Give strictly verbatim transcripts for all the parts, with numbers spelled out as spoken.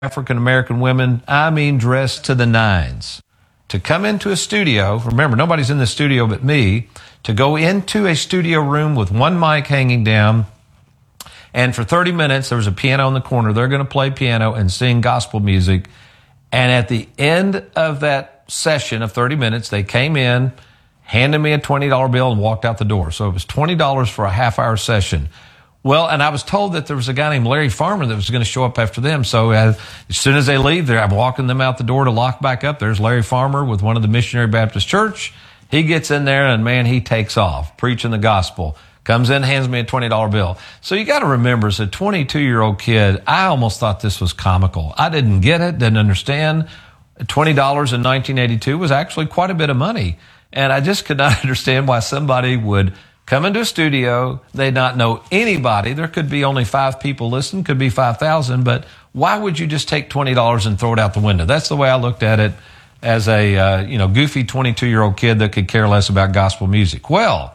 African-American women, I mean dressed to the nines, to come into a studio. Remember, nobody's in the studio but me, to go into a studio room with one mic hanging down. And for thirty minutes, there was a piano in the corner. They're going to play piano and sing gospel music. And at the end of that session of thirty minutes, they came in, handed me a twenty dollar bill, and walked out the door. So it was twenty dollars for a half-hour session. Well, and I was told that there was a guy named Larry Farmer that was going to show up after them. So uh, as soon as they leave, there, I'm walking them out the door to lock back up. There's Larry Farmer with one of the Missionary Baptist Church. He gets in there, and, man, he takes off, preaching the gospel. Comes in, hands me a twenty dollar bill. So you got to remember, as a twenty-two-year-old kid, I almost thought this was comical. I didn't get it, didn't understand. twenty dollars in nineteen eighty-two was actually quite a bit of money. And I just could not understand why somebody would come into a studio, they not know anybody. There could be only five people listening, could be five thousand, but why would you just take twenty dollars and throw it out the window? That's the way I looked at it as a uh, you know goofy twenty-two-year-old kid that could care less about gospel music. Well,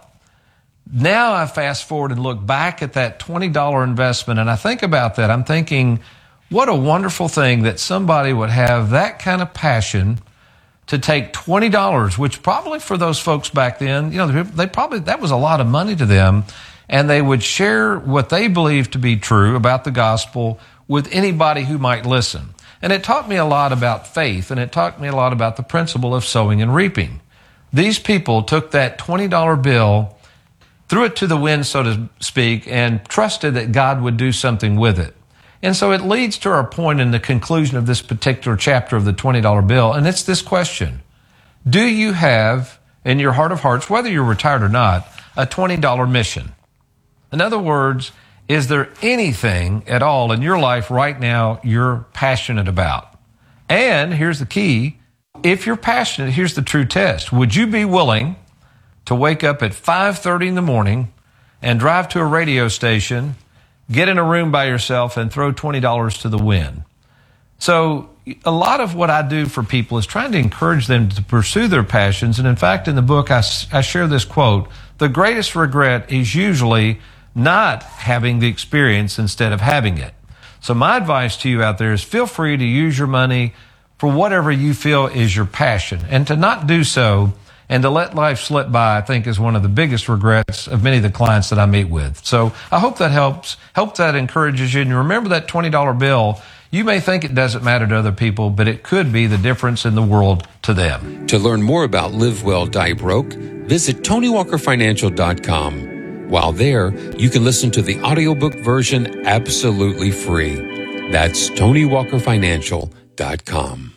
now I fast forward and look back at that twenty dollar investment, and I think about that. I'm thinking, what a wonderful thing that somebody would have that kind of passion to take twenty dollars, which probably for those folks back then, you know, they probably, that was a lot of money to them, and they would share what they believed to be true about the gospel with anybody who might listen. And it taught me a lot about faith, and it taught me a lot about the principle of sowing and reaping. These people took that twenty dollar bill, threw it to the wind, so to speak, and trusted that God would do something with it. And so it leads to our point in the conclusion of this particular chapter of the twenty dollar bill, and it's this question. Do you have, in your heart of hearts, whether you're retired or not, a twenty dollar mission? In other words, is there anything at all in your life right now you're passionate about? And here's the key. If you're passionate, here's the true test. Would you be willing to wake up at five thirty in the morning and drive to a radio station, get in a room by yourself, and throw twenty dollars to the wind? So a lot of what I do for people is trying to encourage them to pursue their passions. And in fact, in the book, I, I share this quote: the greatest regret is usually not having the experience instead of having it. So my advice to you out there is feel free to use your money for whatever you feel is your passion. And to not do so and to let life slip by, I think, is one of the biggest regrets of many of the clients that I meet with. So I hope that helps, hope that encourages you. And remember that twenty dollar bill, you may think it doesn't matter to other people, but it could be the difference in the world to them. To learn more about Live Well, Die Broke, visit Tony Walker Financial dot com. While there, you can listen to the audiobook version absolutely free. That's Tony Walker Financial dot com.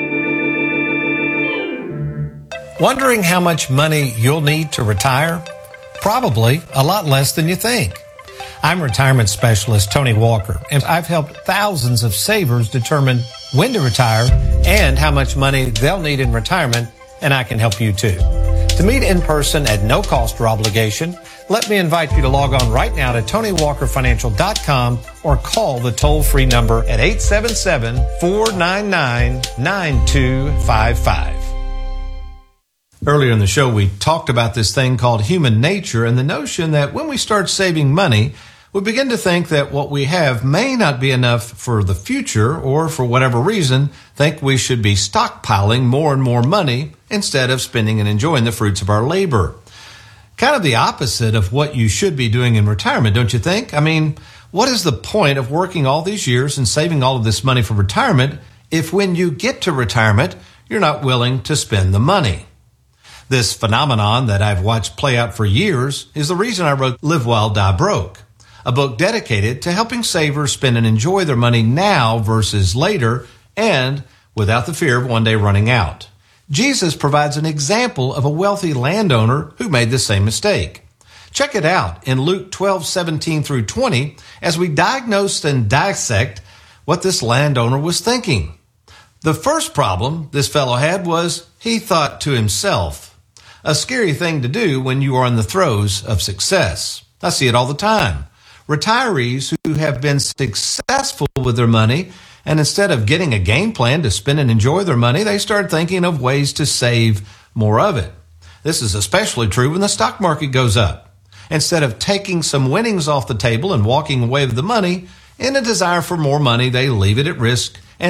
Wondering how much money you'll need to retire? Probably a lot less than you think. I'm retirement specialist Tony Walker, and I've helped thousands of savers determine when to retire and how much money they'll need in retirement, and I can help you too. To meet in person at no cost or obligation, let me invite you to log on right now to Tony Walker Financial dot com or call the toll-free number at eight seven seven, four nine nine, nine two five five. Earlier in the show, we talked about this thing called human nature and the notion that when we start saving money, we begin to think that what we have may not be enough for the future, or for whatever reason, think we should be stockpiling more and more money instead of spending and enjoying the fruits of our labor. Kind of the opposite of what you should be doing in retirement, don't you think? I mean, what is the point of working all these years and saving all of this money for retirement if when you get to retirement, you're not willing to spend the money? This phenomenon that I've watched play out for years is the reason I wrote Live Well, Die Broke, a book dedicated to helping savers spend and enjoy their money now versus later, and without the fear of one day running out. Jesus provides an example of a wealthy landowner who made the same mistake. Check it out in Luke twelve, seventeen through twenty as we diagnose and dissect what this landowner was thinking. The first problem this fellow had was he thought to himself. A scary thing to do when you are in the throes of success. I see it all the time. Retirees who have been successful with their money, and instead of getting a game plan to spend and enjoy their money, they start thinking of ways to save more of it. This is especially true when the stock market goes up. Instead of taking some winnings off the table and walking away with the money, In a desire for more money, they leave it at risk